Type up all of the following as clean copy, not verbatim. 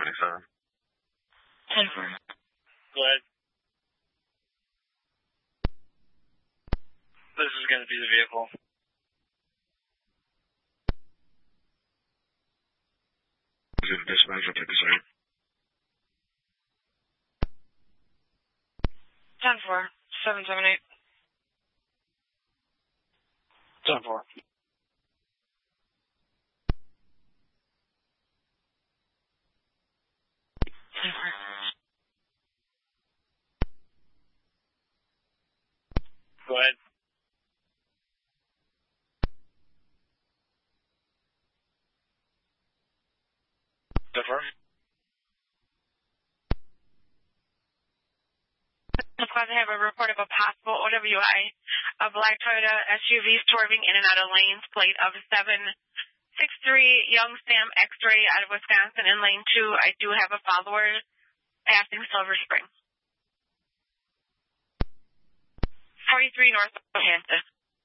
27. 10-4. Go ahead. This is going to be the vehicle. Is it dispatch or take the same? 10-4. 778. 10-4. Go ahead. Confirm. Because I have a report of a possible OWI, a black Toyota SUV swerving in and out of lanes, plate of 763 Young Sam X-Ray out of Wisconsin in lane 2. I do have a follower passing Silver Spring. 43 North Hampton.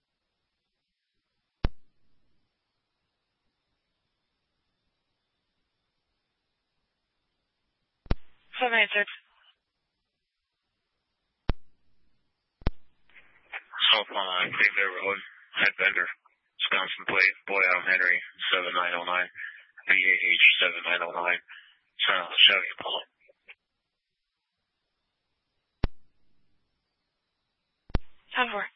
Seven eight six. South on Cleveland Road, Head Bender, Wisconsin plate, Boy Out Henry, 7909, VAH 7909, Chevy Apollo. 10-4.